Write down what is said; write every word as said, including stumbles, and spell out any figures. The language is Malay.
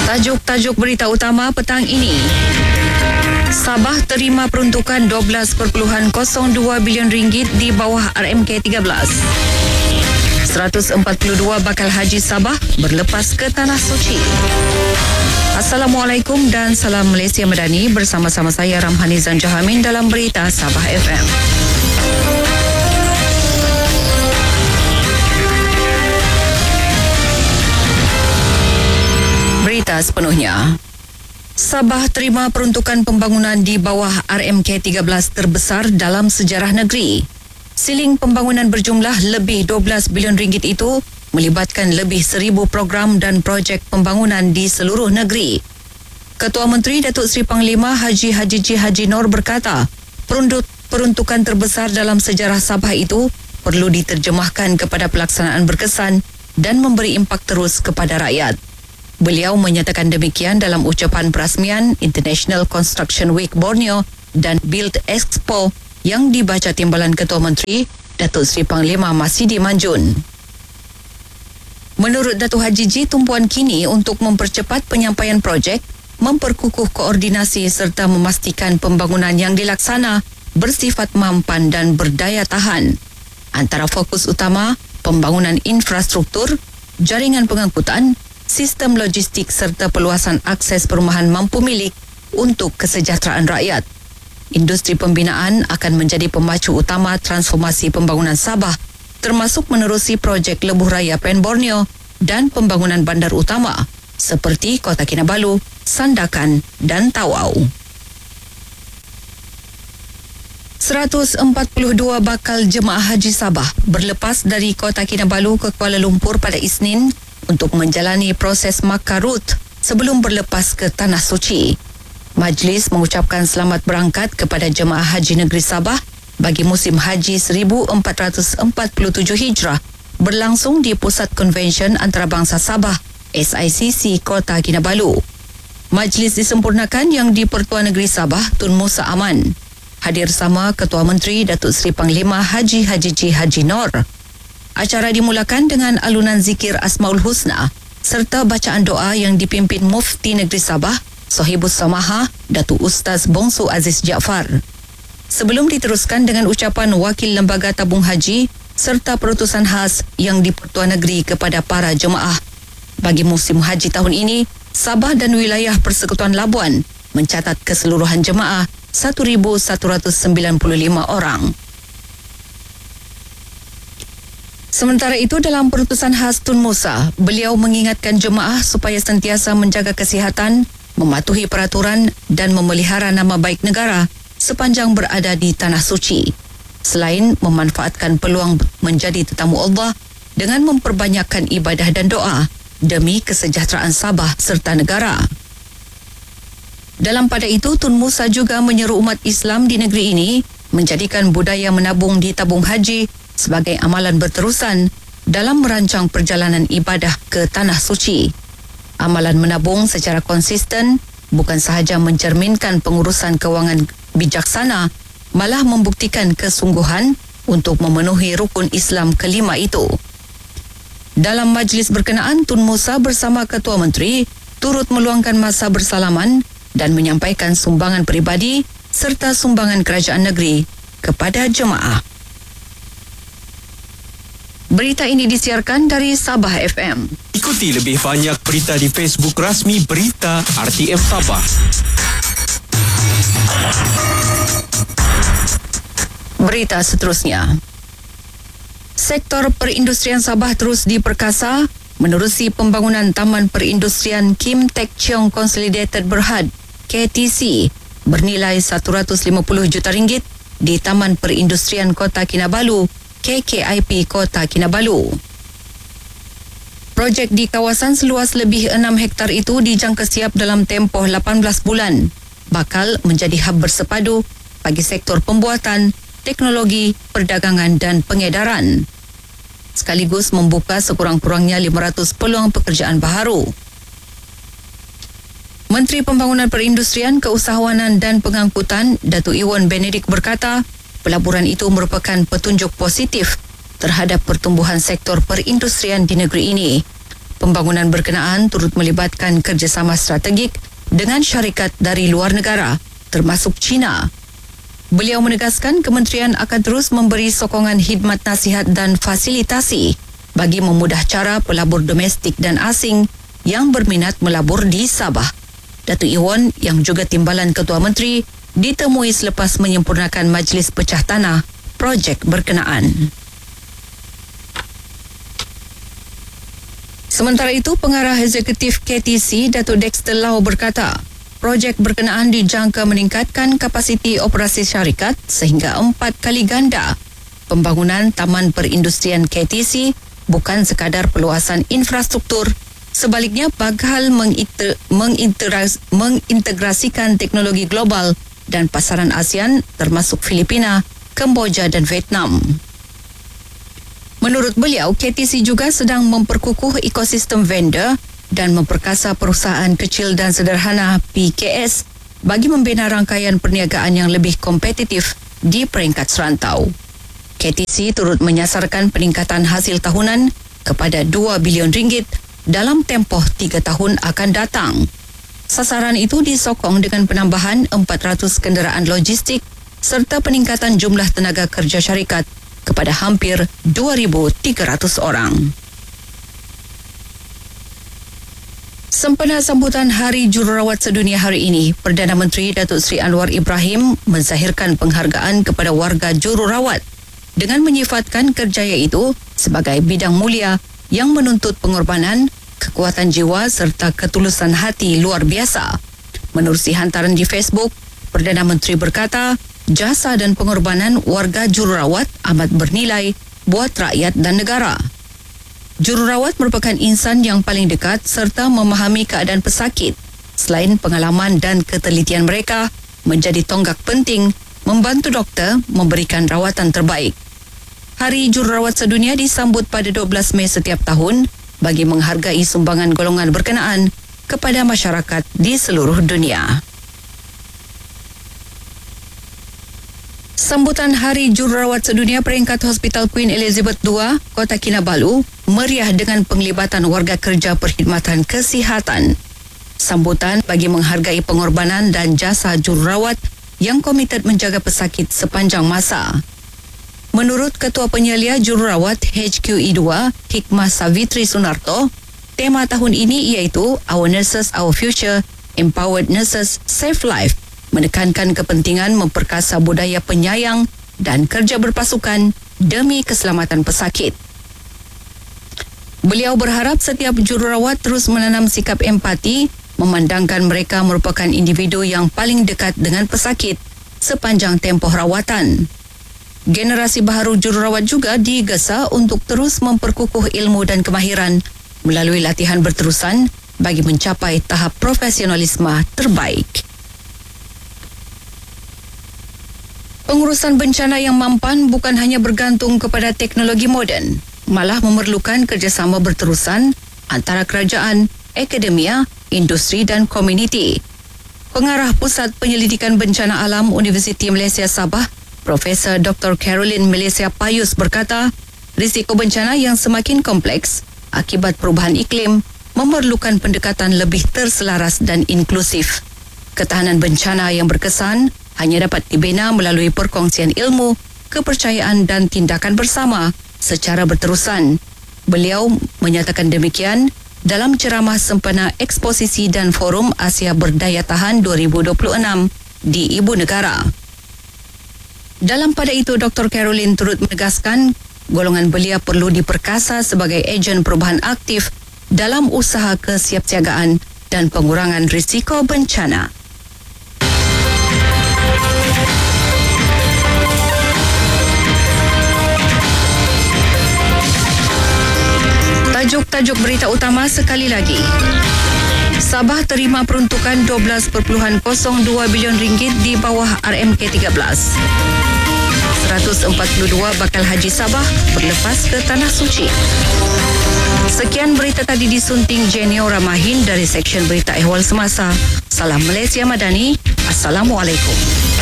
Tajuk-tajuk berita utama petang ini. Sabah terima peruntukan dua belas perpuluhan kosong dua bilion ringgit di bawah R M K tiga belas. seratus empat puluh dua bakal haji Sabah berlepas ke Tanah Suci. Assalamualaikum dan salam Malaysia Madani, bersama-sama saya Ramhani Zanjahamin dalam Berita Sabah F M. Berita sepenuhnya. Sabah terima peruntukan pembangunan di bawah R M K tiga belas terbesar dalam sejarah negeri. Siling pembangunan berjumlah lebih dua belas bilion ringgit itu melibatkan lebih seribu program dan projek pembangunan di seluruh negeri. Ketua Menteri Datuk Seri Panglima Haji Hajiji Haji Nor berkata, peruntukan terbesar dalam sejarah Sabah itu perlu diterjemahkan kepada pelaksanaan berkesan dan memberi impak terus kepada rakyat. Beliau menyatakan demikian dalam ucapan perasmian International Construction Week Borneo dan Build Expo yang dibaca Timbalan Ketua Menteri Datuk Seri Panglima Masidi Manjun. Menurut Datuk Hajiji, tumpuan kini untuk mempercepat penyampaian projek, memperkukuh koordinasi serta memastikan pembangunan yang dilaksana bersifat mampan dan berdaya tahan. Antara fokus utama, pembangunan infrastruktur, jaringan pengangkutan, sistem logistik serta perluasan akses perumahan mampu milik untuk kesejahteraan rakyat. Industri pembinaan akan menjadi pemacu utama transformasi pembangunan Sabah, termasuk menerusi projek Lebuh Raya Pen Borneo dan pembangunan bandar utama seperti Kota Kinabalu, Sandakan dan Tawau. seratus empat puluh dua bakal jemaah haji Sabah berlepas dari Kota Kinabalu ke Kuala Lumpur pada Isnin untuk menjalani proses makarut sebelum berlepas ke Tanah Suci. Majlis mengucapkan selamat berangkat kepada jemaah haji negeri Sabah bagi musim haji seribu empat ratus empat puluh tujuh Hijrah berlangsung di Pusat Konvensyen Antarabangsa Sabah S I C C Kota Kinabalu. Majlis disempurnakan yang di-Pertuan Negeri Sabah Tun Musa Aman. Hadir sama Ketua Menteri Datuk Seri Panglima Haji Hajiji Haji Nor. Acara dimulakan dengan alunan zikir Asmaul Husna serta bacaan doa yang dipimpin Mufti Negeri Sabah Sohibus Samaha Datuk Ustaz Bongsu Aziz Jaafar. Sebelum diteruskan dengan ucapan Wakil Lembaga Tabung Haji serta perutusan khas yang di-Pertuan Negeri kepada para jemaah. Bagi musim haji tahun ini, Sabah dan wilayah Persekutuan Labuan mencatat keseluruhan jemaah satu ribu seratus sembilan puluh lima orang. Sementara itu, dalam perutusan khas Tun Musa, beliau mengingatkan jemaah supaya sentiasa menjaga kesihatan, mematuhi peraturan dan memelihara nama baik negara sepanjang berada di Tanah Suci. Selain memanfaatkan peluang menjadi tetamu Allah dengan memperbanyakkan ibadah dan doa demi kesejahteraan Sabah serta negara. Dalam pada itu, Tun Musa juga menyeru umat Islam di negeri ini menjadikan budaya menabung di tabung haji sebagai amalan berterusan dalam merancang perjalanan ibadah ke Tanah Suci. Amalan menabung secara konsisten bukan sahaja mencerminkan pengurusan kewangan bijaksana, malah membuktikan kesungguhan untuk memenuhi rukun Islam kelima itu. Dalam majlis berkenaan, Tun Musa bersama Ketua Menteri turut meluangkan masa bersalaman dan menyampaikan sumbangan peribadi serta sumbangan kerajaan negeri kepada jemaah. Berita ini disiarkan dari Sabah F M. Ikuti lebih banyak berita di Facebook rasmi Berita R T M Sabah. Berita seterusnya. Sektor perindustrian Sabah terus diperkasa menerusi pembangunan Taman Perindustrian Kim Tek Cheong Consolidated Berhad K T C bernilai satu ratus lima puluh juta ringgit di Taman Perindustrian Kota Kinabalu K K I P Kota Kinabalu. Projek di kawasan seluas lebih enam hektar itu dijangka siap dalam tempoh lapan belas bulan. Bakal menjadi hub bersepadu bagi sektor pembuatan, teknologi, perdagangan dan pengedaran. Sekaligus membuka sekurang-kurangnya lima ratus peluang pekerjaan baharu. Menteri Pembangunan Perindustrian, Keusahawanan dan Pengangkutan Datuk Iwan Benedik berkata, pelaburan itu merupakan petunjuk positif terhadap pertumbuhan sektor perindustrian di negeri ini. Pembangunan berkenaan turut melibatkan kerjasama strategik dengan syarikat dari luar negara, termasuk China. Beliau menegaskan kementerian akan terus memberi sokongan khidmat nasihat dan fasilitasi bagi memudah cara pelabur domestik dan asing yang berminat melabur di Sabah. Datuk Iwan yang juga timbalan Ketua Menteri ditemui selepas menyempurnakan Majlis Pecah Tanah projek berkenaan. Sementara itu, Pengarah Eksekutif K T C, Datuk Dexter Lau berkata, projek berkenaan dijangka meningkatkan kapasiti operasi syarikat sehingga empat kali ganda. Pembangunan Taman Perindustrian K T C bukan sekadar perluasan infrastruktur, sebaliknya bakal menginter, menginteras, mengintegrasikan teknologi global dan pasaran ASEAN termasuk Filipina, Kemboja dan Vietnam. Menurut beliau, K T C juga sedang memperkukuh ekosistem vendor dan memperkasa perusahaan kecil dan sederhana P K S bagi membina rangkaian perniagaan yang lebih kompetitif di peringkat serantau. K T C turut menyasarkan peningkatan hasil tahunan kepada dua bilion ringgit dalam tempoh tiga tahun akan datang. Sasaran itu disokong dengan penambahan empat ratus kenderaan logistik serta peningkatan jumlah tenaga kerja syarikat kepada hampir dua ribu tiga ratus orang. Sempena sambutan Hari Jururawat Sedunia hari ini, Perdana Menteri Datuk Seri Anwar Ibrahim menzahirkan penghargaan kepada warga jururawat dengan menyifatkan kerjaya itu sebagai bidang mulia yang menuntut pengorbanan, kekuatan jiwa serta ketulusan hati luar biasa. Menerusi hantaran di Facebook, Perdana Menteri berkata, jasa dan pengorbanan warga jururawat amat bernilai buat rakyat dan negara. Jururawat merupakan insan yang paling dekat serta memahami keadaan pesakit. Selain pengalaman dan ketelitian mereka, menjadi tonggak penting membantu doktor memberikan rawatan terbaik. Hari Jururawat Sedunia disambut pada dua belas Mei setiap tahun bagi menghargai sumbangan golongan berkenaan kepada masyarakat di seluruh dunia. Sambutan Hari Jururawat Sedunia peringkat Hospital Queen Elizabeth kedua, Kota Kinabalu, meriah dengan penglibatan warga kerja perkhidmatan kesihatan. Sambutan bagi menghargai pengorbanan dan jasa jururawat yang komited menjaga pesakit sepanjang masa. Menurut Ketua Penyelia Jururawat H Q I dua, Hikmah Savitri Sunarto, tema tahun ini iaitu Our Nurses, Our Future, Empowered Nurses, Save Life, menekankan kepentingan memperkasa budaya penyayang dan kerja berpasukan demi keselamatan pesakit. Beliau berharap setiap jururawat terus menanam sikap empati, memandangkan mereka merupakan individu yang paling dekat dengan pesakit sepanjang tempoh rawatan. Generasi baharu jururawat juga digesa untuk terus memperkukuh ilmu dan kemahiran melalui latihan berterusan bagi mencapai tahap profesionalisme terbaik. Pengurusan bencana yang mampan bukan hanya bergantung kepada teknologi moden, malah memerlukan kerjasama berterusan antara kerajaan, akademia, industri dan komuniti. Pengarah Pusat Penyelidikan Bencana Alam Universiti Malaysia Sabah, Profesor Doktor Caroline Malaysia Payus berkata, risiko bencana yang semakin kompleks akibat perubahan iklim memerlukan pendekatan lebih terselaras dan inklusif. Ketahanan bencana yang berkesan hanya dapat dibina melalui perkongsian ilmu, kepercayaan dan tindakan bersama secara berterusan. Beliau menyatakan demikian dalam ceramah sempena Eksposisi dan Forum Asia Berdaya Tahan dua ribu dua puluh enam di Ibu Negara. Dalam pada itu, Doktor Caroline turut menegaskan golongan belia perlu diperkasa sebagai ejen perubahan aktif dalam usaha kesiapsiagaan dan pengurangan risiko bencana. Tajuk-tajuk berita utama sekali lagi. Sabah terima peruntukan dua belas perpuluhan kosong dua bilion ringgit di bawah R M K tiga belas. seratus empat puluh dua bakal haji Sabah berlepas ke Tanah Suci. Sekian berita tadi disunting Jenio Ramahin dari Seksyen Berita Ehwal Semasa. Salam Malaysia Madani. Assalamualaikum.